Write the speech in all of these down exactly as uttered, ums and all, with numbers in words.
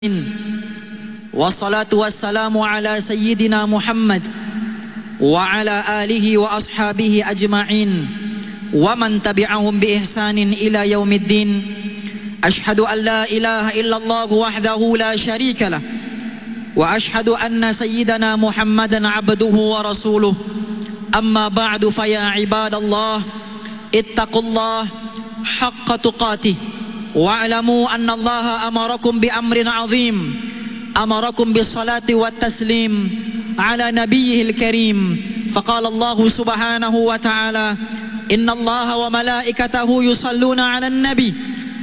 Wassalatu wassalamu ala sayyidina Muhammad wa ala alihi wa ashabihi ajma'in wa man tabi'ahum bi ihsanin ila yaumiddin. Ashhadu an la ilaha illallah wahdahu la sharika lah wa ashhadu anna sayyidana Muhammadan abduhu wa rasuluh. Amma ba'du, fa ya ibadallah ittaqullah haqqa tuqatih wa'lamu anna Allah amarakum bi amrin azim, amarakum bis salati wat taslim ala nabiyyihil karim. Faqala Allah subhanahu wa ta'ala, inna Allah wa malaikatahu yusalluna 'alan nabi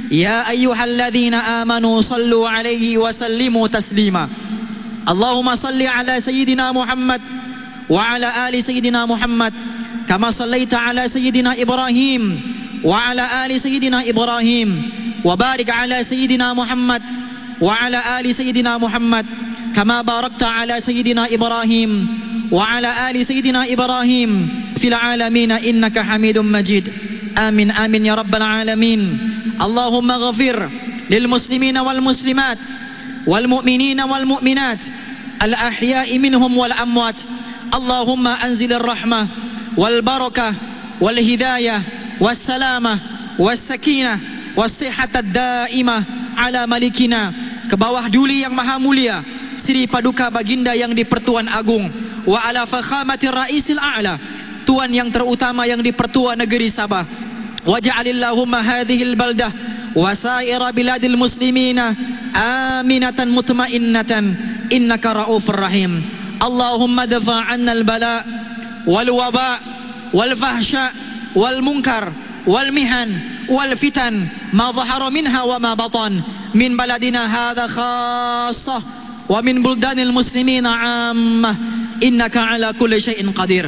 ya ayyuhalladzina amanu sallu 'alaihi wa sallimu taslima. Allahumma salli 'ala sayyidina Muhammad wa 'ala ali sayyidina Muhammad kama sallaita 'ala sayyidina Ibrahim wa 'ala ali sayyidina Ibrahim wa barik 'ala sayyidina Muhammad wa 'ala ali sayyidina Muhammad kama barakta 'ala sayyidina Ibrahim wa 'ala ali sayyidina Ibrahim fil 'alamin innaka Hamidum Majid. Amin amin ya rabbal alamin. Allahumma ghafir lil muslimina wal muslimat wal mu'minina wal mu'minat al ahya'i minhum wal amwat. Allahumma anzilir rahmah wal barakah wal hidayah was salamah was sakinah wasihhatad daimah ala malikina, ke bawah duli yang maha mulia Sri Paduka Baginda yang di-Pertuan Agung, wa ala fakhamatir raisil a'la, tuan yang terutama yang di-Pertua Negeri Sabah. Waj'alillahumma hadhil baldah wa saira biladil muslimina aminatan mutmainnatan innaka raufur rahim. Allahumma dafa' 'anna al-bala wal waba wal fahsya wal munkar wal mihan wal fitan ma zahara minha wa ma batan min baladina hadha khassah wa min buldanil muslimina 'ammah innaka ala kulli syai'in qadir.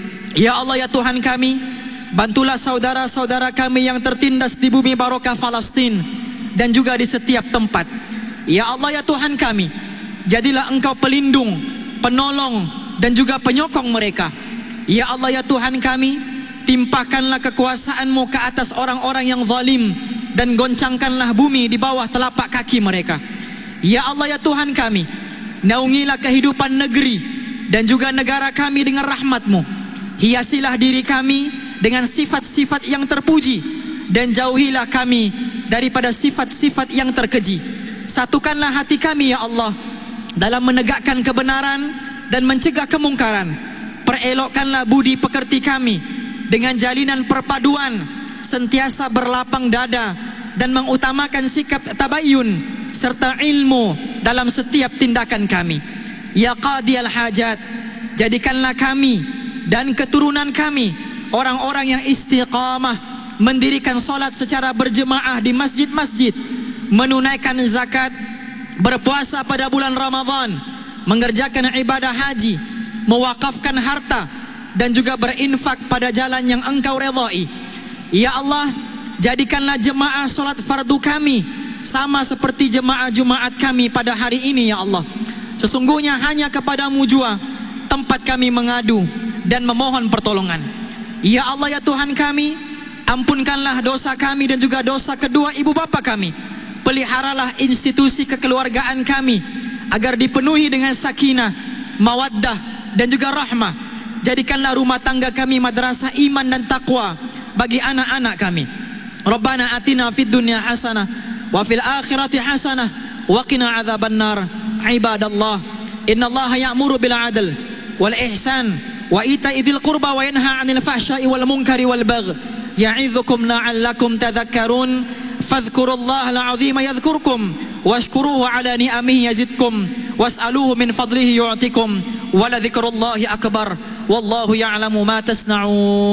Ya Allah, ya Tuhan kami, bantulah saudara-saudara kami yang tertindas di bumi barokah Palestin dan juga di setiap tempat. Ya Allah, ya Tuhan kami, jadilah Engkau pelindung, penolong dan juga penyokong mereka. Ya Allah, ya Tuhan kami, timpahkanlah kekuasaan-Mu ke atas orang-orang yang zalim dan goncangkanlah bumi di bawah telapak kaki mereka. Ya Allah, ya Tuhan kami, naungilah kehidupan negeri dan juga negara kami dengan rahmat-Mu. Hiasilah diri kami dengan sifat-sifat yang terpuji dan jauhilah kami daripada sifat-sifat yang terkeji. Satukanlah hati kami ya Allah dalam menegakkan kebenaran dan mencegah kemungkaran. Perelokkanlah budi pekerti kami dengan jalinan perpaduan, sentiasa berlapang dada dan mengutamakan sikap tabayyun serta ilmu dalam setiap tindakan kami. Ya qadiyal hajat, jadikanlah kami dan keturunan kami orang-orang yang istiqamah, mendirikan solat secara berjemaah di masjid-masjid, menunaikan zakat, berpuasa pada bulan Ramadan, mengerjakan ibadah haji, mewakafkan harta dan juga berinfak pada jalan yang Engkau redai. Ya Allah, jadikanlah jemaah solat fardu kami sama seperti jemaah Jumaat kami pada hari ini ya Allah. Sesungguhnya hanya kepadamu jua tempat kami mengadu dan memohon pertolongan. Ya Allah, ya Tuhan kami, ampunkanlah dosa kami dan juga dosa kedua ibu bapa kami. Peliharalah institusi kekeluargaan kami agar dipenuhi dengan sakinah, mawaddah dan juga rahmah. Jadikanlah rumah tangga kami madrasah iman dan taqwa bagi anak-anak kami. Rabbana atina fid dunya hasanah wa fil akhirati hasanah wa qina adzabannar. Ibadallah, innallaha ya'muru bil 'adl wal ihsan wa ita'i dzil qurba wa yanha 'anil fahsya'i wal munkari wal baghi ya'idzukum la'allakum tadhakkarun. Fadhkurullaha al-'azima yadhkurkum washkuruhu 'ala ni'amihi yazidkum was'aluhu min fadlihi yu'tikum wa la dzikrullahi akbar wallahu ya'lamu ma tasna'un.